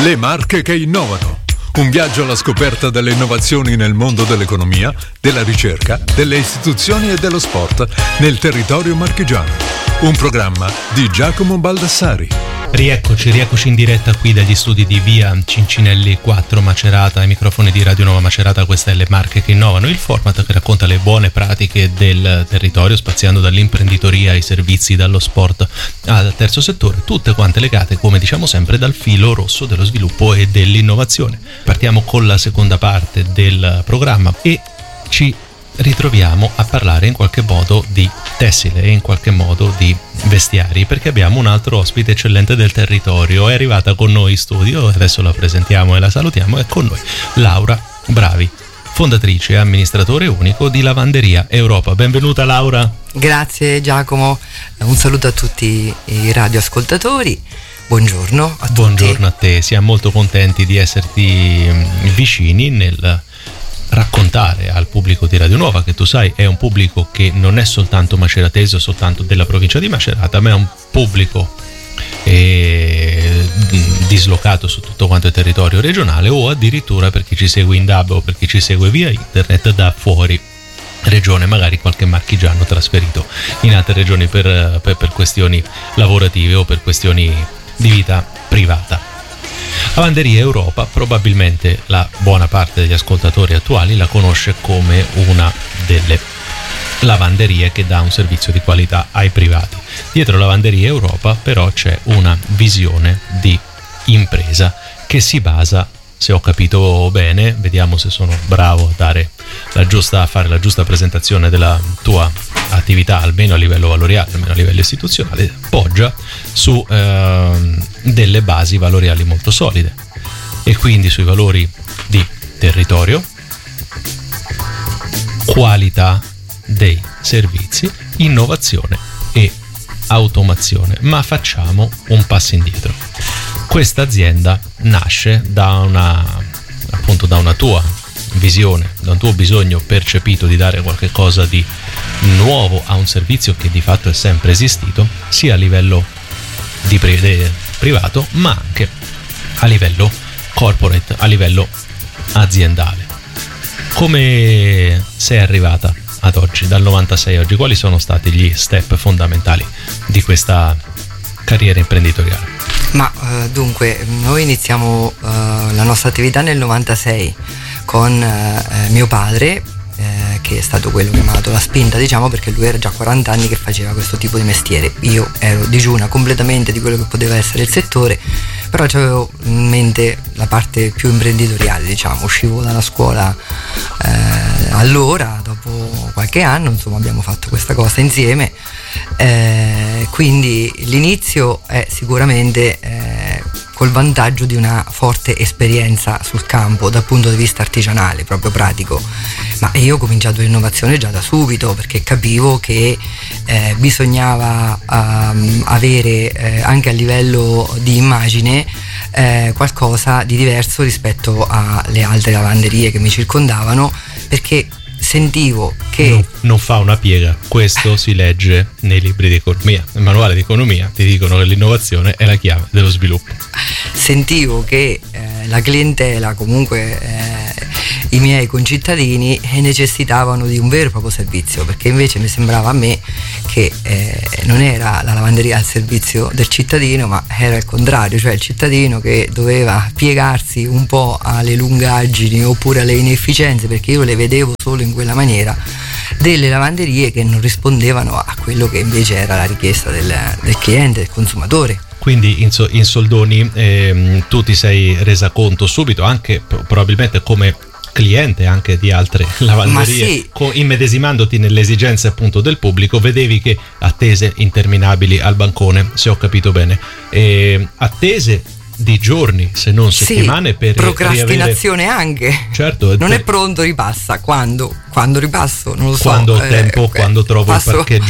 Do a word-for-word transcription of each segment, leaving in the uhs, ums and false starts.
Le marche che innovano. Un viaggio alla scoperta delle innovazioni nel mondo dell'economia, della ricerca, delle istituzioni e dello sport nel territorio marchigiano. Un programma di Giacomo Baldassari. Rieccoci, rieccoci in diretta qui dagli studi di via Cincinelli quattro Macerata, ai microfoni di Radio Nuova Macerata. Queste è Le Marche che Innovano, il format che racconta le buone pratiche del territorio, spaziando dall'imprenditoria ai servizi, dallo sport al terzo settore, tutte quante legate, come diciamo sempre, dal filo rosso dello sviluppo e dell'innovazione. Partiamo con la seconda parte del programma e ci ritroviamo a parlare in qualche modo di tessile e in qualche modo di vestiari, perché abbiamo un altro ospite eccellente del territorio. È arrivata con noi in studio, adesso la presentiamo e la salutiamo. È con noi Laura Bravi, fondatrice e amministratore unico di Lavanderia Europa. Benvenuta Laura. Grazie Giacomo, un saluto a tutti i radioascoltatori. Buongiorno a tutti. Buongiorno a te, siamo molto contenti di esserti vicini nel raccontare al pubblico di Radio Nuova, che tu sai è un pubblico che non è soltanto maceratese o soltanto della provincia di Macerata, ma è un pubblico eh, dislocato su tutto quanto il territorio regionale, o addirittura, per chi ci segue in D A B o per chi ci segue via internet, da fuori regione, magari qualche marchigiano trasferito in altre regioni per, per, per questioni lavorative o per questioni di vita privata. Lavanderia Europa, probabilmente la buona parte degli ascoltatori attuali la conosce come una delle lavanderie che dà un servizio di qualità ai privati. Dietro Lavanderia Europa però c'è una visione di impresa che si basa, se ho capito bene, vediamo se sono bravo a dare la giusta, a fare la giusta presentazione della tua attività, almeno a livello valoriale, almeno a livello istituzionale, poggia su eh, delle basi valoriali molto solide, e quindi sui valori di territorio, qualità dei servizi, innovazione e automazione. Ma facciamo un passo indietro. Questa azienda nasce da una, appunto, da una tua visione, da un tuo bisogno percepito di dare qualche cosa di nuovo a un servizio che di fatto è sempre esistito, sia a livello di pri- privato, ma anche a livello corporate, a livello aziendale. Come sei arrivata ad oggi, dal novantasei a oggi? Quali sono stati gli step fondamentali di questa carriera imprenditoriale? Ma uh, dunque, noi iniziamo uh, la nostra attività nel novantasei con uh, mio padre, eh, che è stato quello che mi ha dato la spinta, diciamo, perché lui era già quaranta anni che faceva questo tipo di mestiere. Io ero digiuna completamente di quello che poteva essere il settore, però avevo in mente la parte più imprenditoriale, diciamo. Uscivo dalla scuola eh, allora, dopo qualche anno, insomma, abbiamo fatto questa cosa insieme. Eh, quindi l'inizio è sicuramente eh, col vantaggio di una forte esperienza sul campo dal punto di vista artigianale, proprio pratico. Ma io ho cominciato l'innovazione già da subito, perché capivo che eh, bisognava um, avere eh, anche a livello di immagine eh, qualcosa di diverso rispetto alle altre lavanderie che mi circondavano, perché sentivo che non, non fa una piega, questo si legge nei libri di economia, nel manuale di economia ti dicono che l'innovazione è la chiave dello sviluppo. Sentivo che eh, la clientela, comunque eh, i miei concittadini, eh, necessitavano di un vero e proprio servizio, perché invece mi sembrava a me che eh, non era la lavanderia al servizio del cittadino, ma era il contrario, cioè il cittadino che doveva piegarsi un po' alle lungaggini oppure alle inefficienze, perché io le vedevo solo in quella maniera, delle lavanderie che non rispondevano a quello che invece era la richiesta del, del cliente, del consumatore. Quindi in, so, in soldoni ehm, tu ti sei resa conto subito, anche probabilmente come cliente anche di altre lavanderie, sì, co- immedesimandoti nelle esigenze appunto del pubblico, vedevi che attese interminabili al bancone, se ho capito bene, e attese di giorni, se non settimane, sì, per procrastinazione riavere... anche. Certo, non per... è pronto, ripassa. Quando? Quando ripasso? Non lo so. Quando ho eh, tempo, eh, quando trovo passo... il parcheggio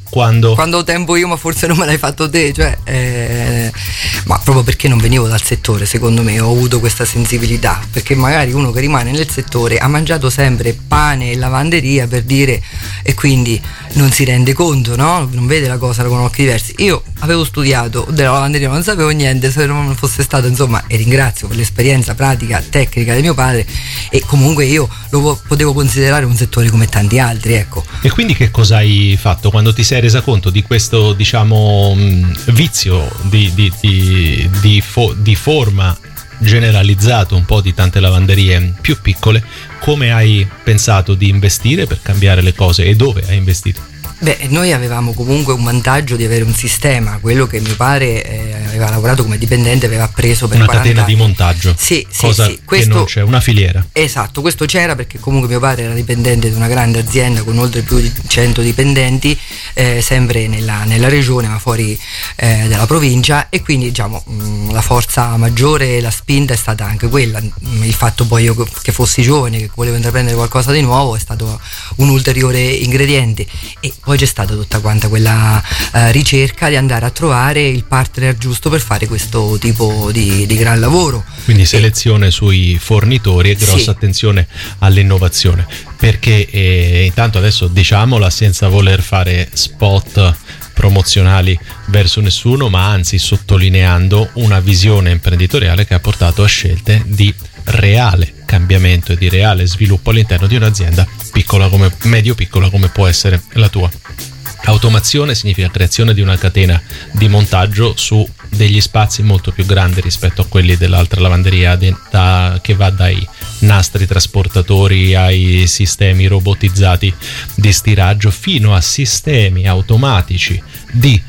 quando quando ho tempo io, ma forse non me l'hai fatto te, cioè eh, ma proprio perché non venivo dal settore, secondo me ho avuto questa sensibilità, perché magari uno che rimane nel settore ha mangiato sempre pane e lavanderia, per dire, e quindi non si rende conto, no? Non vede la cosa con occhi diversi. Io avevo studiato della lavanderia, non sapevo niente, se non fosse stato, insomma, e ringrazio per l'esperienza pratica tecnica di mio padre, e comunque io lo potevo considerare un settore come tanti altri, ecco. E quindi che cosa hai fatto quando ti sei resa conto di questo, diciamo, vizio di, di, di, di, fo- di forma generalizzato un po' di tante lavanderie più piccole? Come hai pensato di investire per cambiare le cose e dove hai investito? Beh, noi avevamo comunque un vantaggio di avere un sistema, quello che mio padre eh, aveva lavorato come dipendente, aveva preso per una quaranta catena anni. di montaggio. Sì, sì, cosa sì. Questo, che non c'è, una filiera. Esatto, questo c'era perché comunque mio padre era dipendente di una grande azienda con oltre più di cento dipendenti, eh, sempre nella, nella regione ma fuori eh, dalla provincia, e quindi diciamo mh, la forza maggiore, la spinta è stata anche quella. Il fatto poi io che fossi giovane, che volevo intraprendere qualcosa di nuovo, è stato un ulteriore ingrediente, e poi c'è stata tutta quanta quella uh, ricerca di andare a trovare il partner giusto per fare questo tipo di, di gran lavoro. Quindi selezione e, sui fornitori e grossa sì. attenzione all'innovazione, perché eh, intanto adesso diciamola senza voler fare spot promozionali verso nessuno, ma anzi sottolineando una visione imprenditoriale che ha portato a scelte di reale cambiamento e di reale sviluppo all'interno di un'azienda piccola come medio piccola come può essere la tua. Automazione significa creazione di una catena di montaggio su degli spazi molto più grandi rispetto a quelli dell'altra lavanderia, de, da, che va dai nastri trasportatori ai sistemi robotizzati di stiraggio fino a sistemi automatici di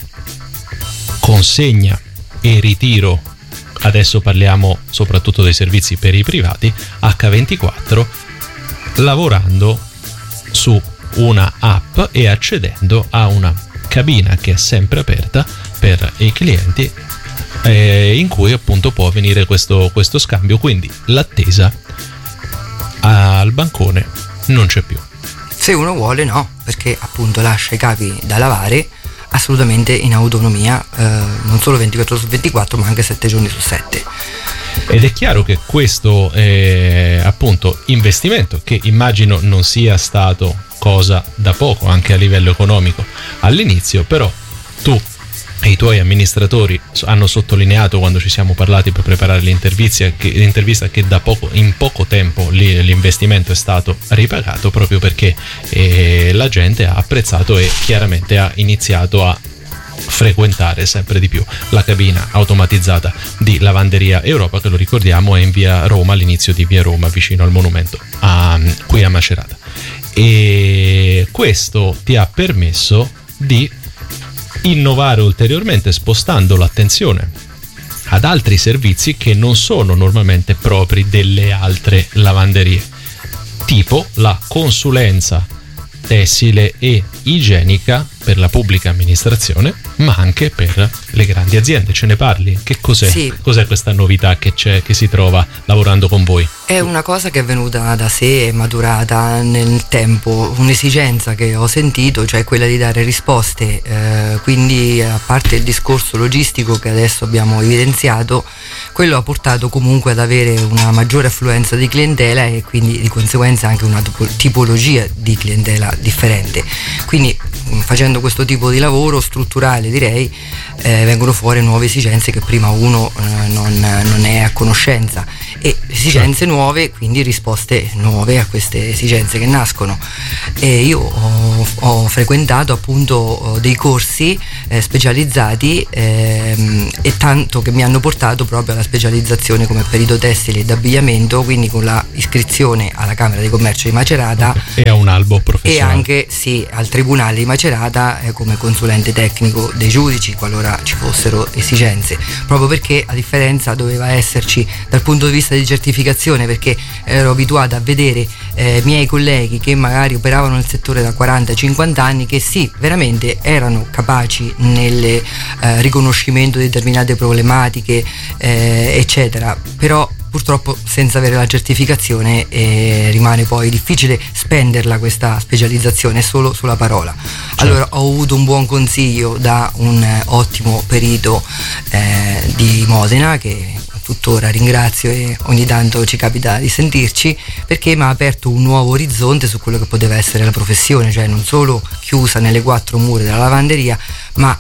consegna e ritiro. Adesso parliamo soprattutto dei servizi per i privati acca ventiquattro, lavorando su una app e accedendo a una cabina che è sempre aperta per i clienti, eh, in cui appunto può avvenire questo, questo scambio. Quindi l'attesa al bancone non c'è più. Se uno vuole, no, perché appunto lascia i capi da lavare assolutamente in autonomia, eh, non solo ventiquattro ore su ventiquattro ma anche sette giorni su sette. Ed è chiaro che questo eh, appunto investimento, che immagino non sia stato cosa da poco anche a livello economico all'inizio, però tu e i tuoi amministratori hanno sottolineato quando ci siamo parlati per preparare l'intervista che, l'intervista che da poco, in poco tempo l'investimento è stato ripagato, proprio perché eh, la gente ha apprezzato e chiaramente ha iniziato a frequentare sempre di più la cabina automatizzata di Lavanderia Europa, che lo ricordiamo è in via Roma, all'inizio di via Roma, vicino al monumento a, qui a Macerata. E questo ti ha permesso di innovare ulteriormente, spostando l'attenzione ad altri servizi che non sono normalmente propri delle altre lavanderie, tipo la consulenza tessile e igienica per la pubblica amministrazione, ma anche per le grandi aziende. Ce ne parli? Che cos'è? Sì. Cos'è questa novità che c'è, che si trova lavorando con voi? È una cosa che è venuta da sé, è maturata nel tempo, un'esigenza che ho sentito, cioè quella di dare risposte, eh, quindi a parte il discorso logistico che adesso abbiamo evidenziato, quello ha portato comunque ad avere una maggiore affluenza di clientela e quindi di conseguenza anche una tipologia di clientela differente. Quindi facendo questo tipo di lavoro strutturale, direi, eh, vengono fuori nuove esigenze che prima uno eh, non, non è a conoscenza, e esigenze nuove, quindi risposte nuove a queste esigenze che nascono. E io ho, ho frequentato appunto dei corsi eh, specializzati ehm, e tanto che mi hanno portato proprio alla specializzazione come perito tessile ed abbigliamento, quindi con la iscrizione alla Camera di Commercio di Macerata, okay. E a un albo professionale, e anche sì al Tribunale di Macerata eh, come consulente tecnico dei giudici qualora ci fossero esigenze, proprio perché a differenza doveva esserci dal punto di vista di certificazione, perché ero abituata a vedere eh, miei colleghi che magari operavano nel settore da quaranta cinquanta anni, che sì, veramente erano capaci nel eh, riconoscimento di determinate problematiche eh, eccetera, però purtroppo senza avere la certificazione eh, rimane poi difficile spenderla questa specializzazione solo sulla parola. Certo. Allora ho avuto un buon consiglio da un eh, ottimo perito eh, di Modena, che tuttora ringrazio e ogni tanto ci capita di sentirci, perché mi ha aperto un nuovo orizzonte su quello che poteva essere la professione, cioè non solo chiusa nelle quattro mura della lavanderia, ma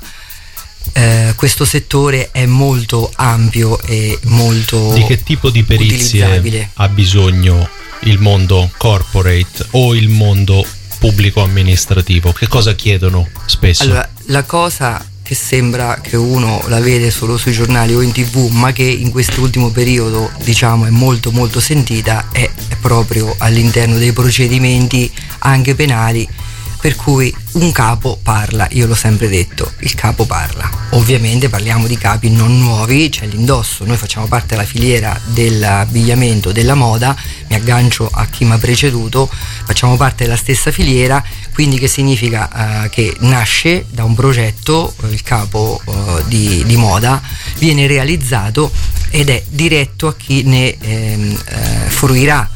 eh, questo settore è molto ampio e molto Di che tipo di perizie ha bisogno il mondo corporate o il mondo pubblico amministrativo? Che cosa chiedono spesso? Allora, la cosa che sembra che uno la vede solo sui giornali o in tv, ma che in quest'ultimo periodo diciamo è molto molto sentita, è, è proprio all'interno dei procedimenti anche penali, per cui un capo parla. Io l'ho sempre detto, il capo parla. Ovviamente parliamo di capi non nuovi, c'è l'indosso, noi facciamo parte della filiera dell'abbigliamento, della moda, mi aggancio a chi mi ha preceduto, facciamo parte della stessa filiera, quindi che significa uh, che nasce da un progetto, uh, il capo uh, di, di moda viene realizzato ed è diretto a chi ne ehm, eh, fruirà.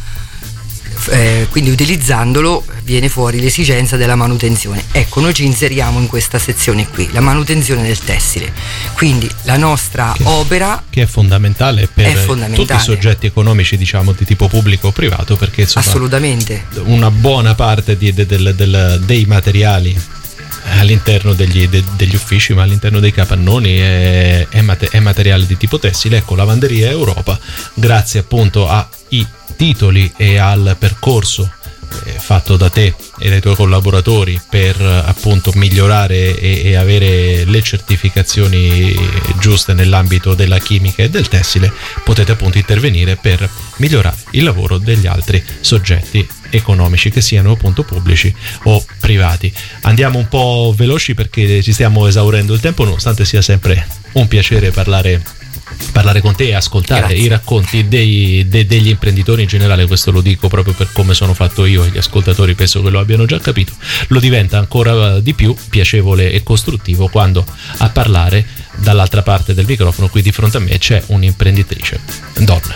Eh, quindi utilizzandolo viene fuori l'esigenza della manutenzione. Ecco, noi ci inseriamo in questa sezione qui, la manutenzione del tessile, quindi la nostra che, opera che è fondamentale per è fondamentale. Tutti i soggetti economici, diciamo di tipo pubblico o privato, perché insomma, assolutamente una buona parte di, de, de, de, de, dei materiali all'interno degli, de, degli uffici, ma all'interno dei capannoni è, è, mate, è materiale di tipo tessile. Ecco, Lavanderia Europa, grazie appunto ai titoli e al percorso eh, fatto da te e dai tuoi collaboratori per appunto migliorare e, e avere le certificazioni giuste nell'ambito della chimica e del tessile, potete appunto intervenire per migliorare il lavoro degli altri soggetti economici, che siano appunto pubblici o privati. Andiamo un po' veloci perché ci stiamo esaurendo il tempo, nonostante sia sempre un piacere parlare parlare con te e ascoltare Grazie. i racconti dei, de, degli imprenditori in generale. Questo lo dico proprio per come sono fatto io, e gli ascoltatori penso che lo abbiano già capito. Lo diventa ancora di più piacevole e costruttivo quando a parlare dall'altra parte del microfono, qui di fronte a me, c'è un'imprenditrice donna,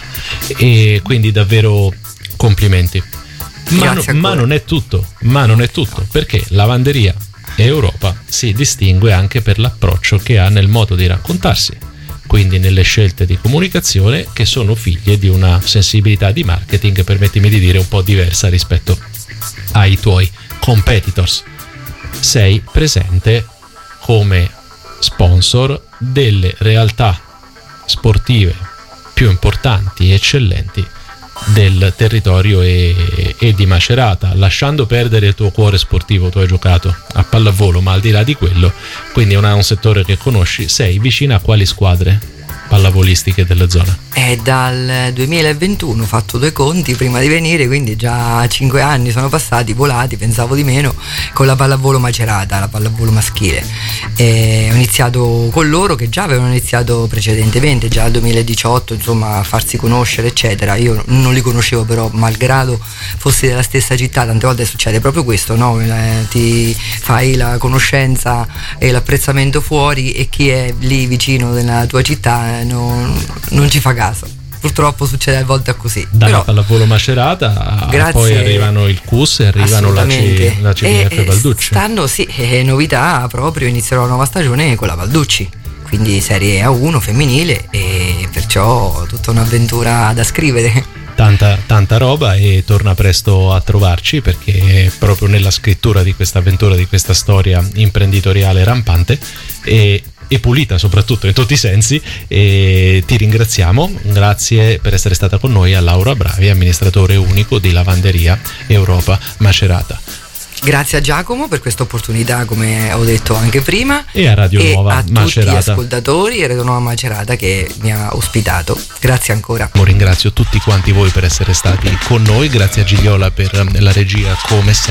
e quindi davvero complimenti. Ma, no, ma non è tutto, ma non è tutto, perché Lavanderia Europa si distingue anche per l'approccio che ha nel modo di raccontarsi, quindi nelle scelte di comunicazione, che sono figlie di una sensibilità di marketing, permettimi di dire, un po' diversa rispetto ai tuoi competitors. Sei presente come sponsor delle realtà sportive più importanti e eccellenti del territorio e, e di Macerata, lasciando perdere il tuo cuore sportivo. Tu hai giocato a pallavolo, ma al di là di quello, quindi è una, un settore che conosci. Sei vicina a quali squadre pallavolistiche della zona? È dal duemilaventuno, ho fatto due conti prima di venire, quindi già cinque anni sono passati volati, pensavo di meno, con la pallavolo Macerata, la pallavolo maschile. E ho iniziato con loro, che già avevano iniziato precedentemente, già nel duemiladiciotto, insomma, a farsi conoscere eccetera. Io non li conoscevo, però malgrado fossi della stessa città, tante volte succede proprio questo, no? Ti fai la conoscenza e l'apprezzamento fuori, e chi è lì vicino nella tua città non, non ci fa caso. Purtroppo succede a volte così. Dalla pallavolo Macerata grazie, poi arrivano il C U S e arrivano la, C, la C B F Valducci. Stanno sì, eh, novità, proprio inizierò la nuova stagione con la Valducci, quindi serie A uno femminile, e perciò tutta un'avventura da scrivere. Tanta, tanta roba, e torna presto a trovarci, perché proprio nella scrittura di questa avventura, di questa storia imprenditoriale rampante e, e pulita soprattutto in tutti i sensi, e ti ringraziamo. Grazie per essere stata con noi a Laura Bravi, amministratore unico di Lavanderia Europa Macerata. Grazie a Giacomo per questa opportunità, come ho detto anche prima, e a Radio e Nuova a Macerata, tutti gli ascoltatori e Radio Nuova Macerata che mi ha ospitato. Grazie ancora. Ringrazio tutti quanti voi per essere stati con noi. Grazie a Gigliola per la regia, come sempre.